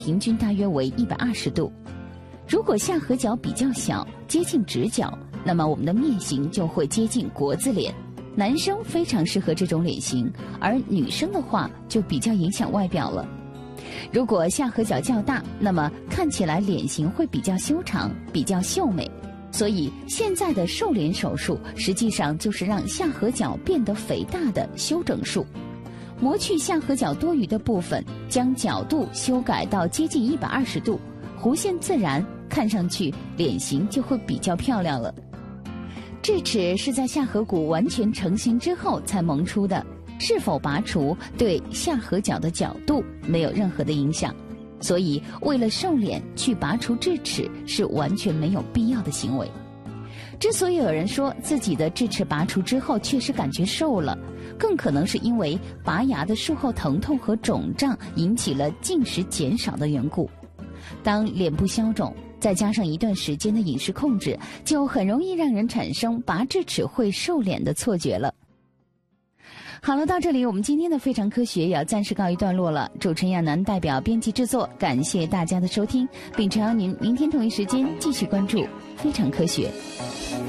平均大约为120度。如果下颌角比较小，接近直角，那么我们的面型就会接近国字脸。男生非常适合这种脸型，而女生的话就比较影响外表了。如果下颌角较大，那么看起来脸型会比较修长，比较秀美。所以现在的瘦脸手术实际上就是让下颌角变得肥大的修整术，磨去下颌角多余的部分，将角度修改到接近120度，弧线自然，看上去脸型就会比较漂亮了。智齿是在下颌骨完全成型之后才萌出的，是否拔除对下颌角的角度没有任何的影响，所以为了瘦脸去拔除智齿是完全没有必要的行为。之所以有人说自己的智齿拔除之后确实感觉瘦了，更可能是因为拔牙的术后疼痛和肿胀引起了进食减少的缘故。当脸部消肿，再加上一段时间的饮食控制，就很容易让人产生拔智齿会瘦脸的错觉了。好了，到这里我们今天的非常科学也要暂时告一段落了。主持人亚楠代表编辑制作，感谢大家的收听，并诚邀您明天同一时间继续关注非常科学。